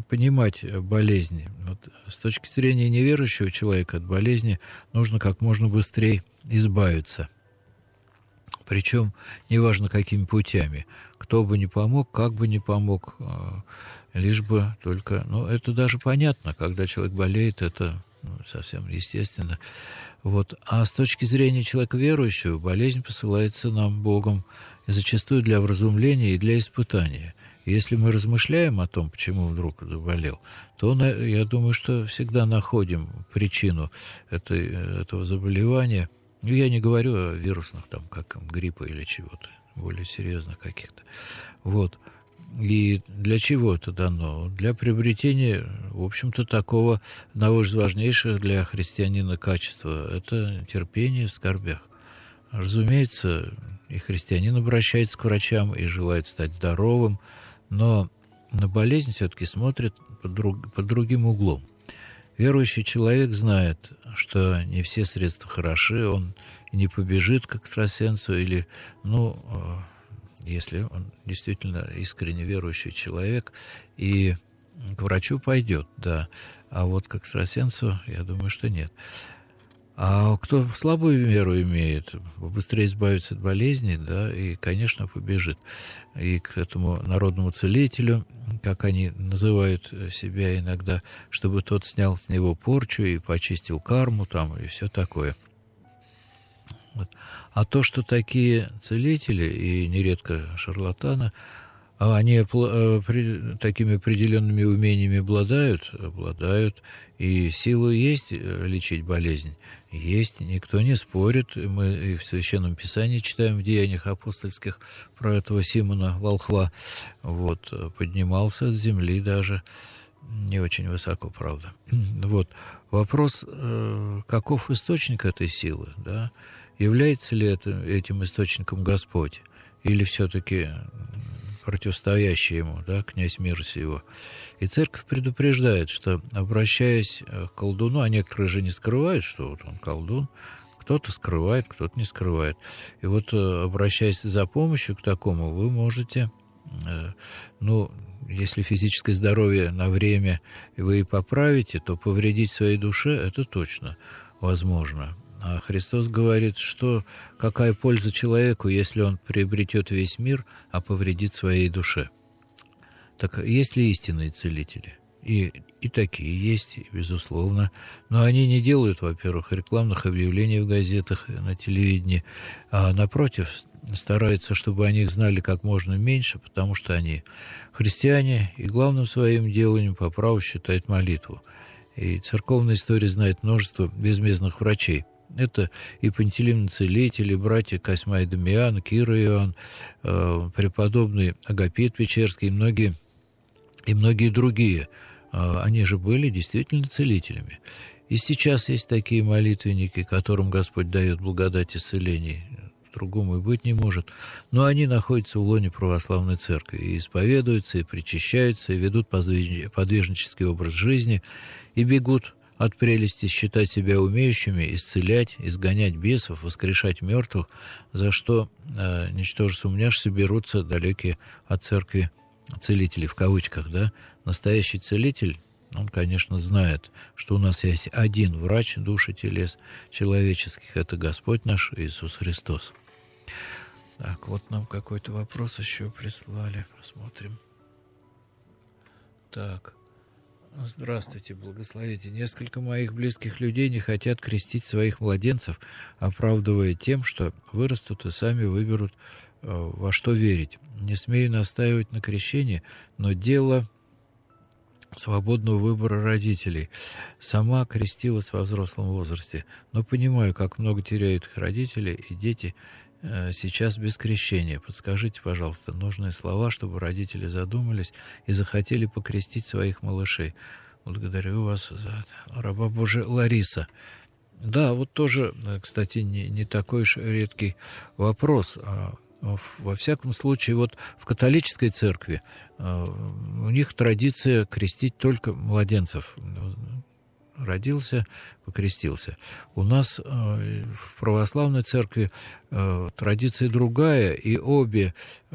понимать болезни. Вот с точки зрения неверующего человека от болезни нужно как можно быстрее избавиться. Причем неважно какими путями. Кто бы ни помог, как бы ни помог, лишь бы только... Ну, это даже понятно, когда человек болеет, это совсем естественно. Вот. А с точки зрения человека верующего, болезнь посылается нам Богом и зачастую для вразумления и для испытания. Если мы размышляем о том, почему вдруг заболел, то, я думаю, что всегда находим причину этого заболевания. Ну, я не говорю о вирусных, там, как гриппа или чего-то, более серьезных каких-то. Вот. И для чего это дано? Для приобретения, в общем-то, такого одного из важнейших для христианина качества. Это терпение в скорбях. Разумеется, и христианин обращается к врачам и желает стать здоровым, но на болезнь все-таки смотрит под другим углом. Верующий человек знает, что не все средства хороши, он не побежит к экстрасенсу или, если он действительно искренне верующий человек, и к врачу пойдет, да, а вот к экстрасенсу, я думаю, что нет. А кто слабую веру имеет, быстрее избавится от болезни, да, и, конечно, побежит. И к этому народному целителю, как они называют себя иногда, чтобы тот снял с него порчу и почистил карму там, и все такое. Вот. А то, что такие целители, и нередко шарлатаны, они такими определенными умениями обладают, и силу есть лечить болезнь. Есть, никто не спорит. Мы и в Священном Писании читаем в Деяниях апостольских про этого Симона Волхва. Вот, поднимался с земли даже, не очень высоко, правда. Вот, вопрос, каков источник этой силы, да? Является ли этим источником Господь? Или все-таки противостоящий ему, да, князь мира сего. И церковь предупреждает, что, обращаясь к колдуну, а некоторые же не скрывают, что вот он колдун, кто-то скрывает, кто-то не скрывает. И вот, обращаясь за помощью к такому, вы можете, если физическое здоровье на время вы и поправите, то повредить своей душе это точно возможно. А Христос говорит, что какая польза человеку, если он приобретет весь мир, а повредит своей душе. Так есть ли истинные целители? И такие есть, безусловно. Но они не делают, во-первых, рекламных объявлений в газетах, на телевидении, а напротив, стараются, чтобы о них знали как можно меньше, потому что они христиане, и главным своим деланием по праву считают молитву. И церковная история знает множество безмездных врачей. Это и Пантелеймон Целитель, и братья Косьма и Дамиан, Кира и Иоанн, преподобный Агапит Печерский и многие другие. Они же были действительно целителями. И сейчас есть такие молитвенники, которым Господь дает благодать исцелений. Другому и быть не может. Но они находятся в лоне православной церкви и исповедуются, и причащаются, и ведут подвижнический образ жизни, и бегут от прелести считать себя умеющими исцелять, изгонять бесов, воскрешать мертвых, за что, ничтоже сумняшься, берутся далекие от церкви целители, в кавычках, да. Настоящий целитель, он, конечно, знает, что у нас есть один врач душ и телес человеческих, это Господь наш Иисус Христос. Так, вот нам какой-то вопрос еще прислали, посмотрим. Так. Здравствуйте, благословите. Несколько моих близких людей не хотят крестить своих младенцев, оправдывая тем, что вырастут и сами выберут, во что верить. Не смею настаивать на крещении, но дело свободного выбора родителей. Сама крестилась во взрослом возрасте, но понимаю, как много теряют их родители и дети сейчас без крещения. Подскажите, пожалуйста, нужные слова, чтобы родители задумались и захотели покрестить своих малышей. Благодарю вас за это. Раба Божия Лариса. Да, вот тоже, кстати, не такой уж редкий вопрос. Во всяком случае, вот в католической церкви у них традиция крестить только младенцев. родился, покрестился. У нас в православной церкви традиция другая, и обе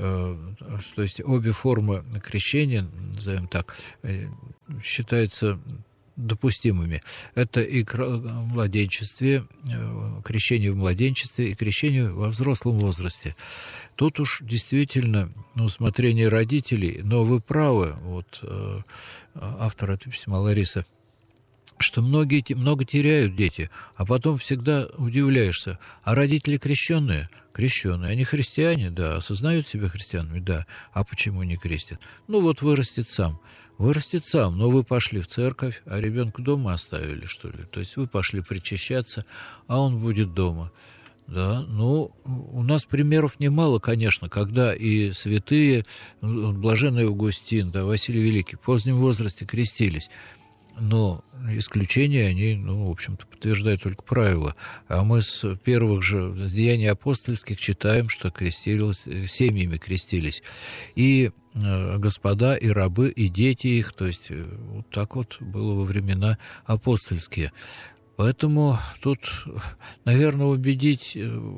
формы крещения, назовем так, считаются допустимыми. Это и младенчестве, крещение в младенчестве, и крещение во взрослом возрасте. Тут уж действительно усмотрение родителей, но вы правы, вот автор этого письма Лариса, что много теряют дети, а потом всегда удивляешься. А родители крещенные? Крещенные. Они христиане, да, осознают себя христианами, да. А почему не крестят? Ну вот вырастет сам, но вы пошли в церковь, а ребенка дома оставили, что ли? То есть вы пошли причащаться, а он будет дома. Да, ну, у нас примеров немало, конечно, когда и святые, блаженный Августин, да, Василий Великий, в позднем возрасте крестились. Но исключения, они, в общем-то, подтверждают только правила. А мы с первых же деяний апостольских читаем, что семьями крестились. И господа, и рабы, и дети их. То есть вот так вот было во времена апостольские. Поэтому тут, наверное, убедить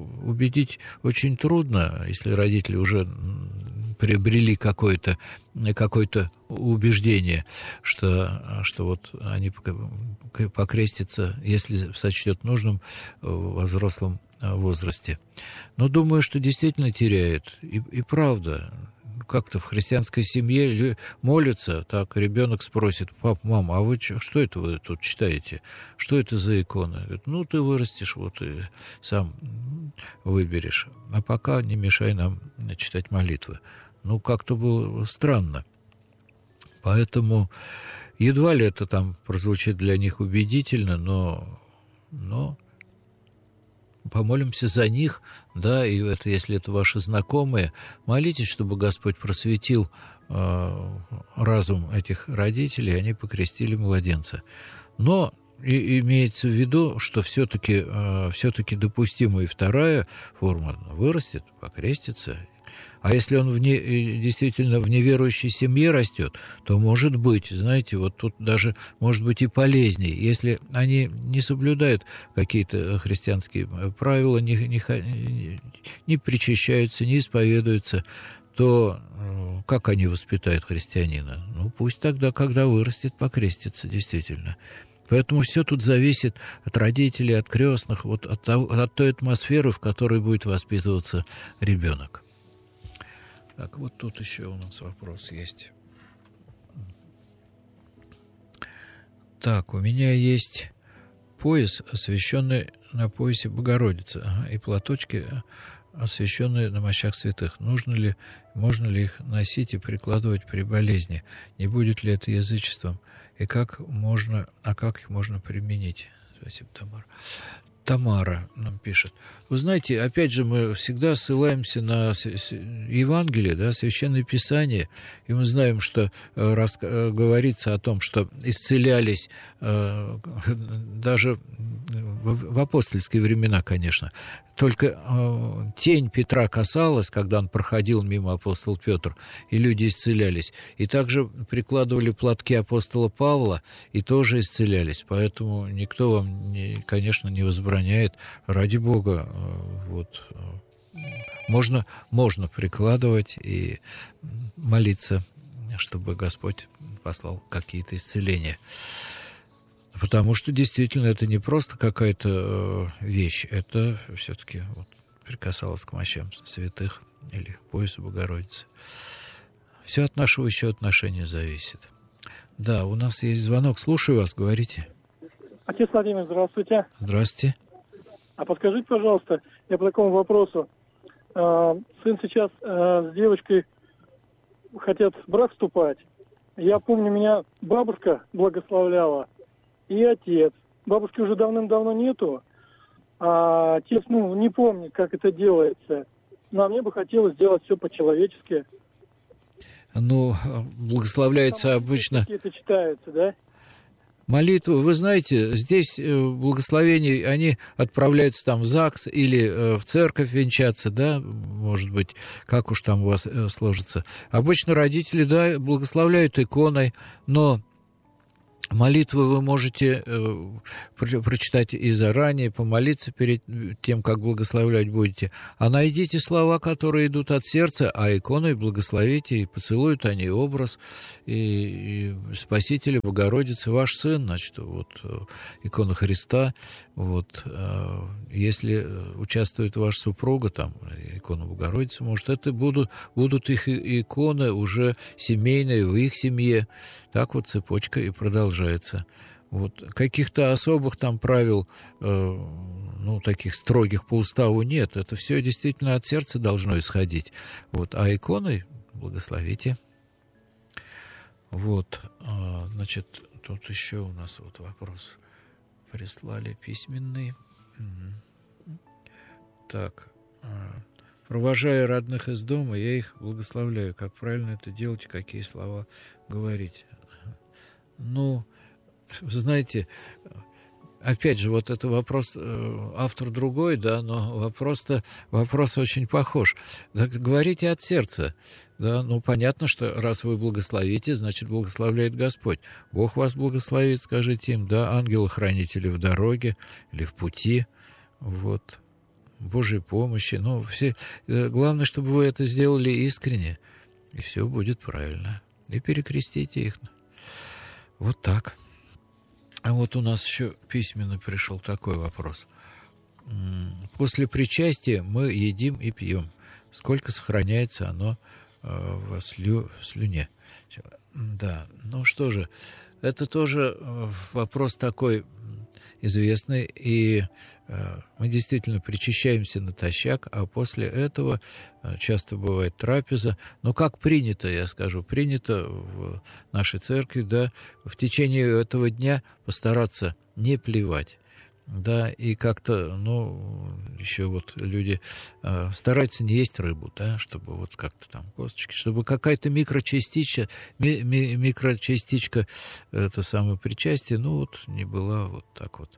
очень трудно, если родители уже приобрели какое-то убеждение, что вот они покрестятся, если сочтет нужным, во взрослом возрасте. Но думаю, что действительно теряет. И правда, как-то в христианской семье молятся, так ребенок спросит: пап, мам, а вы что это вы тут читаете? Что это за иконы? Говорит, ты вырастешь, вот и сам выберешь. А пока не мешай нам читать молитвы. Как-то было странно. Поэтому едва ли это там прозвучит для них убедительно, но помолимся за них, да, и если это ваши знакомые, молитесь, чтобы Господь просветил разум этих родителей, они покрестили младенца. Но и имеется в виду, что все-таки допустима и вторая форма: вырастет, покрестится. А если он действительно в неверующей семье растет, то, может быть, знаете, вот тут даже может быть и полезнее, если они не соблюдают какие-то христианские правила, не причащаются, не исповедуются, то как они воспитают христианина? Пусть тогда, когда вырастет, покрестится, действительно. Поэтому все тут зависит от родителей, от крестных, вот от той атмосферы, в которой будет воспитываться ребенок. Так, вот тут еще у нас вопрос есть. Так, у меня есть пояс, освященный на поясе Богородицы, и платочки, освященные на мощах святых. Можно ли их носить и прикладывать при болезни? Не будет ли это язычеством? И как их можно применить? Спасибо, Тамара. Тамара нам пишет. Вы знаете, опять же, мы всегда ссылаемся на Евангелие, да, Священное Писание, и мы знаем, что говорится о том, что исцелялись даже в апостольские времена, конечно. Только тень Петра касалась, когда он проходил мимо апостола Петр, и люди исцелялись. И также прикладывали платки апостола Павла, и тоже исцелялись. Поэтому никто вам, конечно, не возбраняет. Ради Бога, вот, можно прикладывать и молиться, чтобы Господь послал какие-то исцеления. Потому что действительно это не просто какая-то вещь, это все-таки прикасалось к мощам святых или к поясу Богородицы. Все от нашего еще отношения зависит. Да, у нас есть звонок. Слушаю вас, говорите. Отец Владимир, здравствуйте. Здравствуйте. А подскажите, пожалуйста, я по такому вопросу. Сын сейчас с девочкой хотят в брак вступать. Я помню, меня бабушка благословляла. И отец. Бабушки уже давным-давно нету, а отец, не помнит, как это делается. Но мне бы хотелось сделать все по-человечески. Благословляется обычно... Это читается, да? Молитвы, вы знаете, здесь благословения, они отправляются там в ЗАГС или в церковь венчаться, да, может быть, как уж там у вас сложится. Обычно родители, да, благословляют иконой, но Молитвы вы можете прочитать и заранее, помолиться перед тем, как благословлять будете. А найдите слова, которые идут от сердца, а иконой благословите, и поцелуют они образ и Спасителя Богородицы, ваш сын, значит, вот икона Христа. Вот, если участвует ваша супруга, там, икона Богородицы, может, это будут их иконы уже семейные, в их семье. Так вот цепочка и продолжается. Вот. Каких-то особых там правил, таких строгих по уставу нет. Это все действительно от сердца должно исходить. Вот. А иконой благословите. Вот. Значит, тут еще у нас вот вопрос прислали письменный. Так. Провожая родных из дома, я их благословляю. Как правильно это делать и какие слова говорить? Ну, знаете, опять же, вот это вопрос, автор другой, да, но вопрос очень похож. Так, говорите от сердца, да, ну, понятно, что раз вы благословите, значит, благословляет Господь. Бог вас благословит, скажите им, да, ангелы-хранители в дороге или в пути, вот, Божьей помощи, ну, все, главное, чтобы вы это сделали искренне, и все будет правильно, и перекрестите их. Вот так. А вот у нас еще письменно пришел такой вопрос. После причастия мы едим и пьем. Сколько сохраняется оно в слюне? Да, ну что же, это тоже вопрос такой известный, и мы действительно причащаемся натощак, а после этого часто бывает трапеза. Но как принято, я скажу, принято в нашей церкви, да, в течение этого дня постараться не плевать. Да, и как-то, еще вот люди стараются не есть рыбу, да, чтобы вот как-то там косточки, чтобы какая-то микрочастичка, это самое причастие, не была вот так вот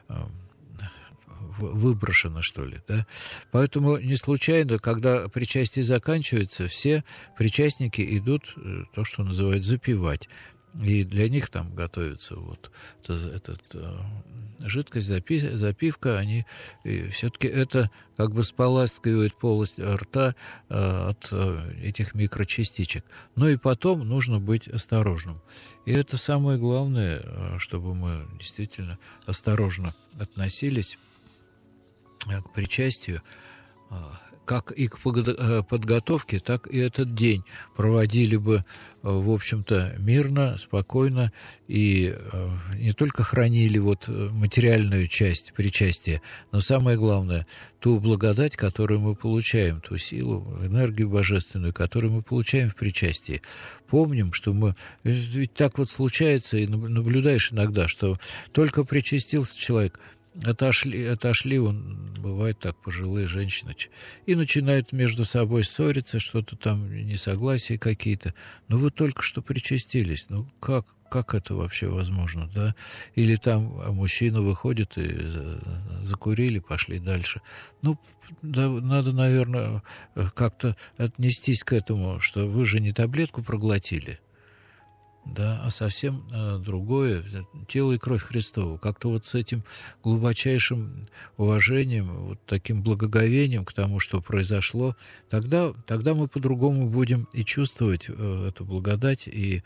выброшена, что ли, да. Поэтому не случайно, когда причастие заканчивается, все причастники идут, то, что называют, запивать. И для них там готовится вот жидкость, запивка, они все-таки это как бы споласкивает полость рта от этих микрочастичек. Но и потом нужно быть осторожным. И это самое главное, чтобы мы действительно осторожно относились к причастию, как и к подготовке, так и этот день проводили бы, в общем-то, мирно, спокойно, и не только хранили вот материальную часть причастия, но самое главное, ту благодать, которую мы получаем, ту силу, энергию божественную, которую мы получаем в причастии. Помним, что ведь так вот случается, и наблюдаешь иногда, что только причастился человек, отошли, бывает так, пожилые женщины, и начинают между собой ссориться, что-то там, несогласия какие-то. Но вы только что причастились, как это вообще возможно, да? Или там мужчина выходит и закурили, пошли дальше. Да, надо, наверное, как-то отнестись к этому, что вы же не таблетку проглотили, да, а совсем другое, тело и кровь Христова. Как-то вот с этим глубочайшим уважением, вот таким благоговением к тому, что произошло, тогда мы по-другому будем и чувствовать эту благодать, и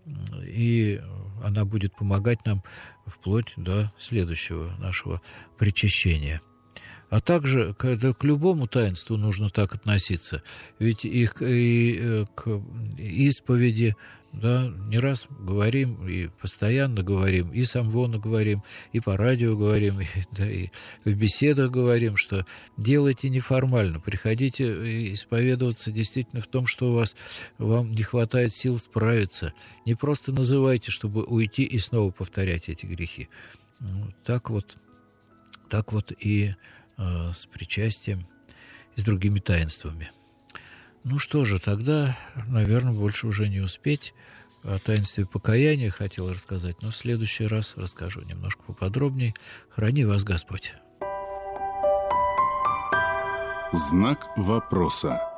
она будет помогать нам вплоть до следующего нашего причащения. А также к любому таинству нужно так относиться. Ведь и к исповеди, да, не раз говорим, и постоянно говорим, и с амвона говорим, и по радио говорим, и в беседах говорим, что делайте неформально, приходите исповедоваться действительно в том, что вам не хватает сил справиться. Не просто называйте, чтобы уйти и снова повторять эти грехи. Так вот и с причастием и с другими таинствами. Ну что же, тогда, наверное, больше уже не успеть. О таинстве покаяния хотел рассказать, но в следующий раз расскажу немножко поподробнее. Храни вас Господь. Знак вопроса.